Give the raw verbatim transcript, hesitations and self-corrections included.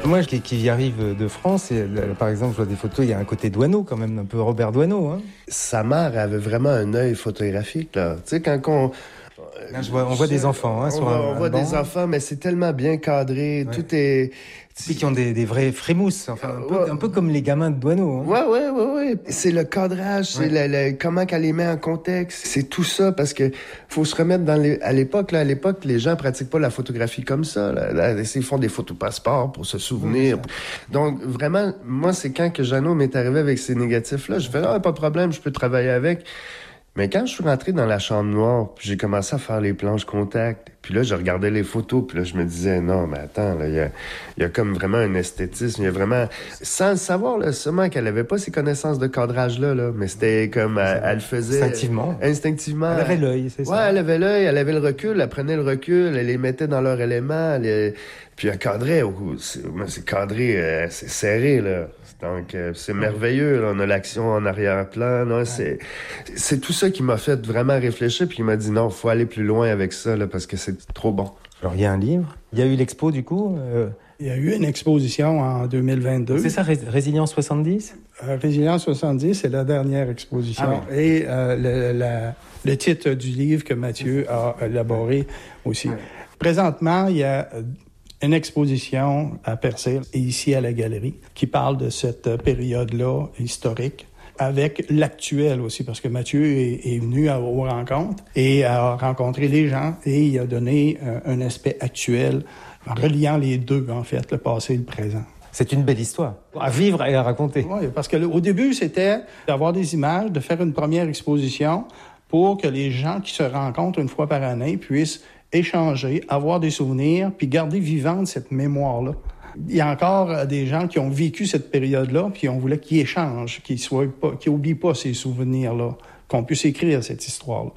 Moi, qui, qui arrive de France, et, par exemple, je vois des photos, il y a un côté Doisneau quand même, un peu Robert Doisneau. Hein. Sa mère avait vraiment un œil photographique, là. Tu sais, quand on... Là, je vois, on voit des enfants, hein, on sur voit, un, on un voit banc. des enfants, mais c'est tellement bien cadré, ouais. tout est... Puis qui ont des, des vrais frémousses, enfin, un, peu, ouais. un peu comme les gamins de Doisneau. Hein. Ouais, ouais, ouais, ouais. C'est le cadrage, c'est ouais. le, le, comment qu'elle les met en contexte. C'est tout ça, parce que faut se remettre dans les... À l'époque, là, à l'époque, les gens pratiquent pas la photographie comme ça. Là. Là, ils font des photos passeports pour se souvenir. Oui, donc, vraiment, moi, c'est quand que Jeannot m'est arrivé avec ces négatifs-là, je fais, ah, pas de problème, je peux travailler avec. Mais quand je suis rentré dans la chambre noire, puis j'ai commencé à faire les planches contact, puis là, je regardais les photos, puis là, je me disais, non, mais attends, là, il y a, y a comme vraiment un esthétisme, il y a vraiment... Sans le savoir, là, sûrement qu'elle avait pas ces connaissances de cadrage-là, là, mais c'était comme, elle, elle le faisait... Instinctivement. Instinctivement. Elle avait l'œil, c'est ça. Ouais, elle avait l'œil, elle avait le recul, elle prenait le recul, elle les mettait dans leur élément, elle, puis elle cadrait, c'est, c'est cadré, euh, c'est serré, là. Donc, euh, c'est merveilleux, là. On a l'action en arrière-plan, là. Ouais. C'est, c'est tout ça qui m'a fait vraiment réfléchir, puis il m'a dit, non, faut aller plus loin avec ça, là, parce que c'est trop bon. Alors, il y a un livre. Il y a eu l'expo, du coup. Euh... Il y a eu une exposition en deux mille vingt-deux. C'est ça, Ré- Résilience soixante-dix? Euh, Résilience soixante-dix, c'est la dernière exposition. Ah oui. Et euh, le, la, le titre du livre que Mathieu a élaboré aussi. Oui. Présentement, il y a une exposition à Percé et ici à la galerie qui parle de cette période-là historique avec l'actuel aussi, parce que Mathieu est, est venu à, aux rencontres et a rencontré les gens et il a donné euh, un aspect actuel en reliant les deux, en fait, le passé et le présent. C'est une belle histoire, à vivre et à raconter. Oui, parce qu'au début, c'était d'avoir des images, de faire une première exposition pour que les gens qui se rencontrent une fois par année puissent échanger, avoir des souvenirs, puis garder vivante cette mémoire-là. Il y a encore des gens qui ont vécu cette période-là, puis on voulait qu'ils échangent, qu'ils soient pas, qu'ils n'oublient pas ces souvenirs-là, qu'on puisse écrire cette histoire-là.